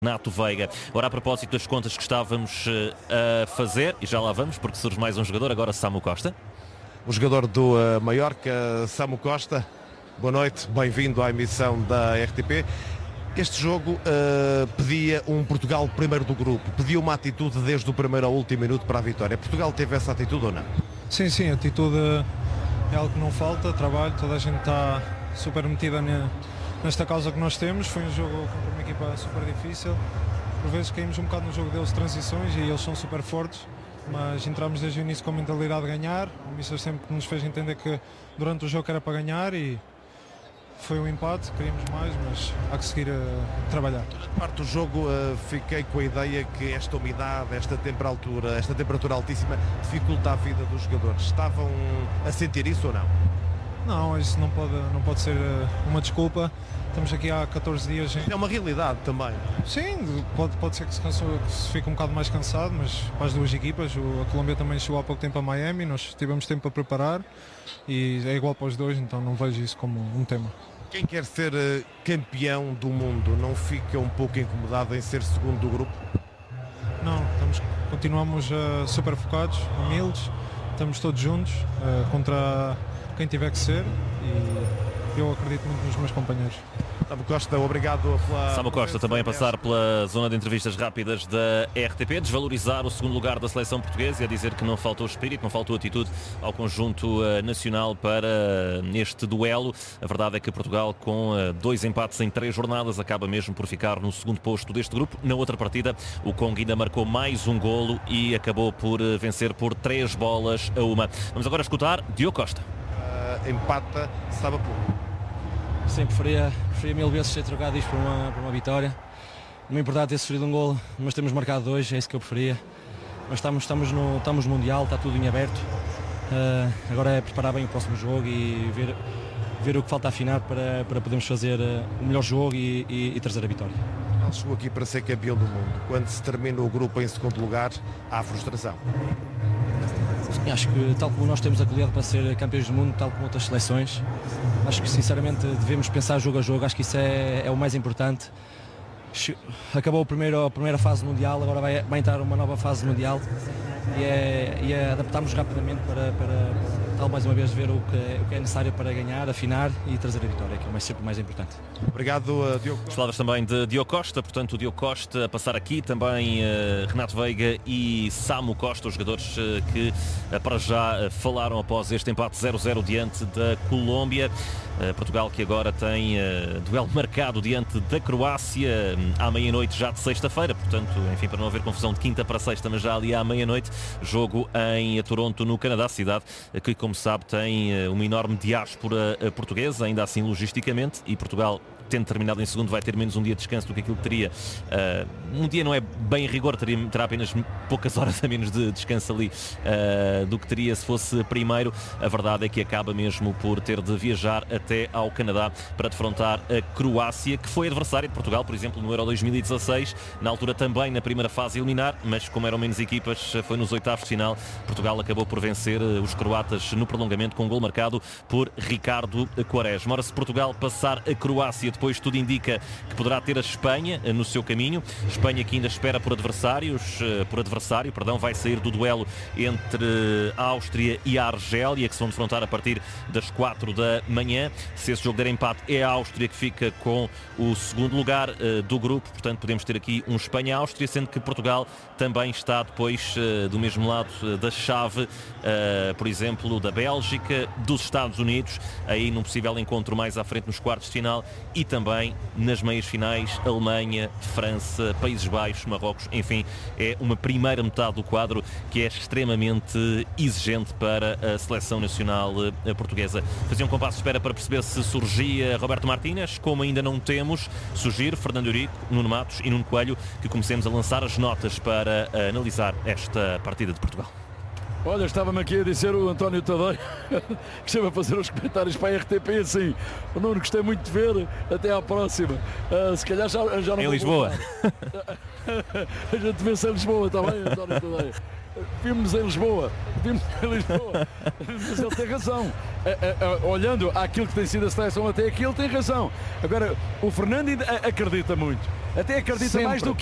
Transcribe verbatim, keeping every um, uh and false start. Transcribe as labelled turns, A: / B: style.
A: Renato Veiga. Ora, a propósito das contas que estávamos uh, a fazer, e já lá vamos, porque surge mais um jogador, agora Samu Costa.
B: O jogador do uh, Mallorca, Samu Costa. Boa noite, bem-vindo à emissão da R T P. Este jogo uh, pedia um Portugal primeiro do grupo, pedia uma atitude desde o primeiro ao último minuto para a vitória. Portugal teve essa atitude ou não?
C: Sim, sim, a atitude é algo que não falta, trabalho, toda a gente está super metida nesta causa que nós temos. Foi um jogo contra uma equipa super difícil, por vezes caímos um bocado no jogo deles de transições e eles são super fortes, mas entramos desde o início com a mentalidade de ganhar. O Mister sempre nos fez entender que durante o jogo era para ganhar e foi um empate, queríamos mais, mas há que seguir a trabalhar.
B: Durante parte do jogo uh, fiquei com a ideia que esta umidade, esta temperatura, esta temperatura altíssima dificulta a vida dos jogadores. Estavam a sentir isso ou não?
C: Não, isso não pode, não pode ser uma desculpa. Estamos aqui há catorze dias. Em...
B: É uma realidade também.
C: Sim, pode, pode ser que se, cansou, que se fique um bocado mais cansado, mas para as duas equipas, o, a Colômbia também chegou há pouco tempo a Miami, nós tivemos tempo para preparar e é igual para os dois, então não vejo isso como um tema.
B: Quem quer ser uh, campeão do mundo não fica um pouco incomodado em ser segundo do grupo?
C: Não, estamos, continuamos uh, super focados, humildes, estamos todos juntos uh, contra quem tiver que ser e eu acredito muito nos meus companheiros.
B: Samu Costa, obrigado pela...
A: Samu Costa também a passar pela zona de entrevistas rápidas da R T P, desvalorizar o segundo lugar da seleção portuguesa e a dizer que não faltou espírito, não faltou atitude ao conjunto uh, nacional para uh, este duelo. A verdade é que Portugal, com uh, dois empates em três jornadas, acaba mesmo por ficar no segundo posto deste grupo. Na outra partida, o Congo ainda marcou mais um golo e acabou por uh, vencer por três bolas a uma. Vamos agora escutar Diogo Costa.
B: Uh, empata, estava por...
D: Sim, preferia, preferia mil vezes ter trocado isto por uma, por uma vitória. Não me importava ter sofrido um golo, mas temos marcado dois, é isso que eu preferia. Mas estamos, estamos, no, estamos no Mundial, está tudo em aberto. Uh, agora é preparar bem o próximo jogo e ver, ver o que falta afinar para, para podermos fazer uh, o melhor jogo e, e, e trazer a vitória.
B: Ele chegou aqui para ser campeão do mundo. Quando se termina o grupo em segundo lugar, há frustração.
D: Acho que, tal como nós temos a qualidade para ser campeões do mundo, tal como outras seleções, acho que sinceramente devemos pensar jogo a jogo, acho que isso é, é o mais importante. Acabou a primeira, a primeira fase mundial, agora vai, vai entrar uma nova fase mundial e é, e é adaptarmos rapidamente para, para tal mais uma vez ver o que, é, o que é necessário para ganhar, afinar e trazer a vitória, que é sempre o mais importante.
B: Obrigado, uh, Diogo.
A: As palavras também de Diogo Costa, portanto o Diogo Costa a passar aqui, também uh, Renato Veiga e Samu Costa, os jogadores uh, que uh, para já uh, falaram após este empate zero a zero diante da Colômbia. Uh, Portugal que agora tem uh, duelo marcado diante da Croácia uh, à meia-noite já de sexta-feira, portanto, enfim, para não haver confusão de quinta para sexta, mas já ali à meia-noite, jogo em Toronto, no Canadá, cidade uh, que, como sabe, tem uh, uma enorme diáspora uh, portuguesa, ainda assim logisticamente, e Portugal, tendo terminado em segundo, vai ter menos um dia de descanso do que aquilo que teria. Uh, um dia não é bem em rigor, teria, terá apenas poucas horas a menos de descanso ali uh, do que teria se fosse primeiro. A verdade é que acaba mesmo por ter de viajar até ao Canadá para defrontar a Croácia, que foi adversária de Portugal, por exemplo, no Euro dois mil e dezasseis, na altura também na primeira fase eliminar, mas como eram menos equipas, foi nos oitavos de final. Portugal acabou por vencer os croatas no prolongamento com um gol marcado por Ricardo Quaresma. Ora, se Portugal passar a Croácia, depois tudo indica que poderá ter a Espanha no seu caminho. Espanha que ainda espera por adversários, por adversário, perdão, vai sair do duelo entre a Áustria e a Argélia, que se vão defrontar a partir das quatro da manhã. Se esse jogo der empate, é a Áustria que fica com o segundo lugar uh, do grupo, portanto podemos ter aqui um Espanha-Áustria, sendo que Portugal também está depois uh, do mesmo lado uh, da chave, uh, por exemplo, da Bélgica, dos Estados Unidos, aí num possível encontro mais à frente nos quartos de final, e também nas meias finais, Alemanha, França, Países Baixos, Marrocos, enfim, é uma primeira metade do quadro que é extremamente exigente para a seleção nacional portuguesa. Fazia um compasso de espera para perceber se surgia Roberto Martínez, como ainda não temos, sugiro Fernando Eurico, Nuno Matos e Nuno Coelho que comecemos a lançar as notas para analisar esta partida de Portugal.
E: Olha, estava-me aqui a dizer o António Tadei que esteve a fazer os comentários para a R T P assim. O Nuno, gostei muito de ver, até à próxima. Uh, se calhar já, já não
A: em
E: vou
A: Lisboa.
E: A gente vê-se em Lisboa, está bem, António Tadei? Vimos-nos em Lisboa, vimos em Lisboa, mas ele tem razão. A, a, a, olhando àquilo que tem sido a seleção até aqui, ele tem razão. Agora, o Fernando acredita muito. até acredita
D: Sempre.
E: mais do que